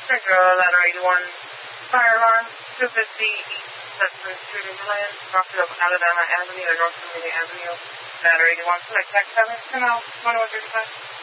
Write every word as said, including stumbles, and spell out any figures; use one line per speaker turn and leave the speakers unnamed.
Springfield, ladder eighty-one, fire alarm, two fifty East Hudson Street in Deland, Rockville, Alabama Avenue, or North Amelia Avenue, ladder eighty-one, select tax seven, ten oh, one oh one thirty-five.